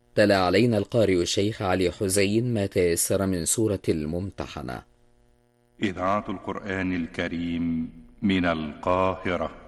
تلا علينا القارئ الشيخ علي حسين ما تيسر من سورة الممتحنة. إذاعة القرآن الكريم من القاهرة.